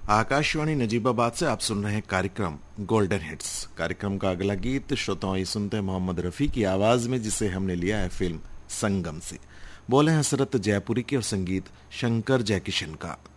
आकाशवाणी नजीबाबाद से आप सुन रहे हैं कार्यक्रम गोल्डन हिट्स। कार्यक्रम का अगला गीत श्रोताओं ये सुनते हैं मोहम्मद रफी की आवाज में, जिसे हमने लिया है फिल्म संगम से। बोले हसरत जयपुरी के और संगीत शंकर जयकिशन का।